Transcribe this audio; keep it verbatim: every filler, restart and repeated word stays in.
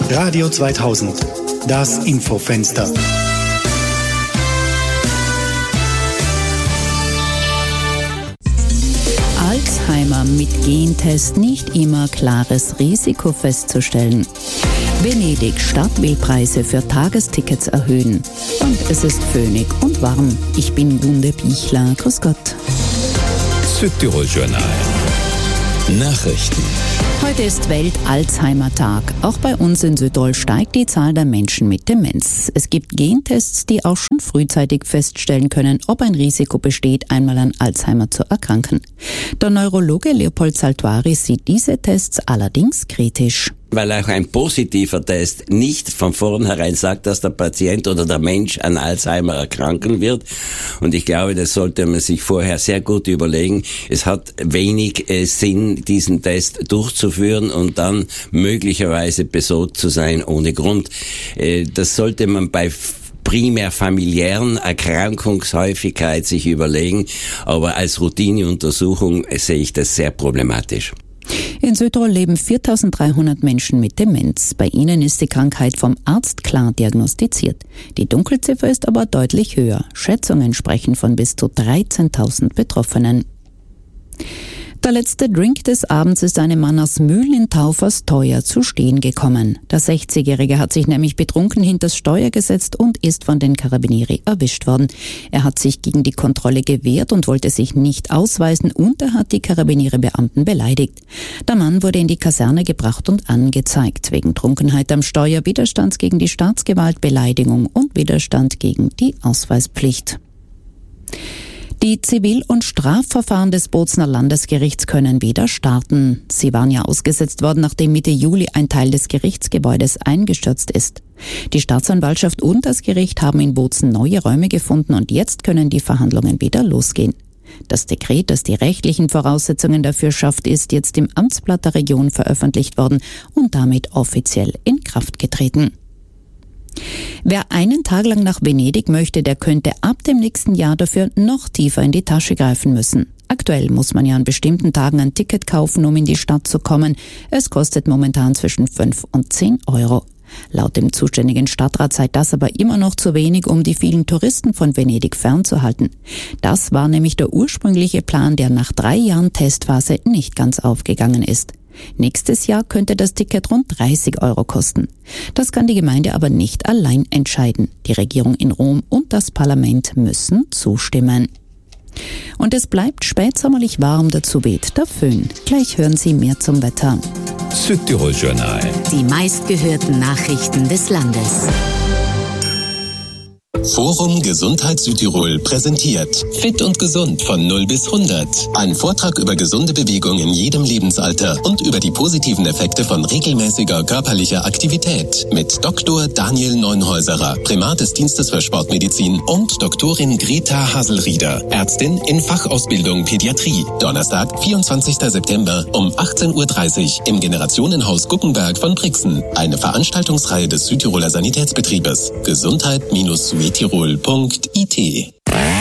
Radio zweitausend, das Infofenster. Alzheimer mit Gentest, nicht immer klares Risiko festzustellen. Venedig, Stadt will Preise für Tagestickets erhöhen. Und es ist föhnig und warm. Ich bin Gunde Bichler. Grüß Gott. Südtirol-Journal. Nachrichten. Heute ist Welt-Alzheimer-Tag. Auch bei uns in Südtirol steigt die Zahl der Menschen mit Demenz. Es gibt Gentests, die auch schon frühzeitig feststellen können, ob ein Risiko besteht, einmal an Alzheimer zu erkranken. Der Neurologe Leopold Saltuari sieht diese Tests allerdings kritisch. Weil auch ein positiver Test nicht von vornherein sagt, dass der Patient oder der Mensch an Alzheimer erkranken wird. Und ich glaube, das sollte man sich vorher sehr gut überlegen. Es hat wenig äh, Sinn, diesen Test durchzuführen und dann möglicherweise besorgt zu sein ohne Grund. Äh, das sollte man bei primär familiären Erkrankungshäufigkeit sich überlegen. Aber als Routineuntersuchung äh, sehe ich das sehr problematisch. In Südtirol leben viertausenddreihundert Menschen mit Demenz. Bei ihnen ist die Krankheit vom Arzt klar diagnostiziert. Die Dunkelziffer ist aber deutlich höher. Schätzungen sprechen von bis zu dreizehntausend Betroffenen. Der letzte Drink des Abends ist einem Mann aus Mühlen in Taufers teuer zu stehen gekommen. Der sechzigjährige hat sich nämlich betrunken hinters Steuer gesetzt und ist von den Carabinieri erwischt worden. Er hat sich gegen die Kontrolle gewehrt und wollte sich nicht ausweisen und er hat die Carabinieri-Beamten beleidigt. Der Mann wurde in die Kaserne gebracht und angezeigt, wegen Trunkenheit am Steuer, Widerstands gegen die Staatsgewalt, Beleidigung und Widerstand gegen die Ausweispflicht. Die Zivil- und Strafverfahren des Bozner Landesgerichts können wieder starten. Sie waren ja ausgesetzt worden, nachdem Mitte Juli ein Teil des Gerichtsgebäudes eingestürzt ist. Die Staatsanwaltschaft und das Gericht haben in Bozen neue Räume gefunden und jetzt können die Verhandlungen wieder losgehen. Das Dekret, das die rechtlichen Voraussetzungen dafür schafft, ist jetzt im Amtsblatt der Region veröffentlicht worden und damit offiziell in Kraft getreten. Wer einen Tag lang nach Venedig möchte, der könnte ab dem nächsten Jahr dafür noch tiefer in die Tasche greifen müssen. Aktuell muss man ja an bestimmten Tagen ein Ticket kaufen, um in die Stadt zu kommen. Es kostet momentan zwischen fünf und zehn Euro. Laut dem zuständigen Stadtrat sei das aber immer noch zu wenig, um die vielen Touristen von Venedig fernzuhalten. Das war nämlich der ursprüngliche Plan, der nach drei Jahren Testphase nicht ganz aufgegangen ist. Nächstes Jahr könnte das Ticket rund dreißig Euro kosten. Das kann die Gemeinde aber nicht allein entscheiden. Die Regierung in Rom und das Parlament müssen zustimmen. Und es bleibt spätsommerlich warm, dazu weht der Föhn. Gleich hören Sie mehr zum Wetter. Südtirol-Journal. Die meistgehörten Nachrichten des Landes. Forum Gesundheit Südtirol präsentiert Fit und Gesund von null bis hundert. Ein Vortrag über gesunde Bewegung in jedem Lebensalter und über die positiven Effekte von regelmäßiger körperlicher Aktivität mit Doktor Daniel Neunhäuserer, Primat des Dienstes für Sportmedizin und Doktorin Greta Haselrieder, Ärztin in Fachausbildung Pädiatrie. Donnerstag, vierundzwanzigster September um achtzehn Uhr dreißig im Generationenhaus Guckenberg von Brixen. Eine Veranstaltungsreihe des Südtiroler Sanitätsbetriebes. Gesundheit-Südtirol punkt I T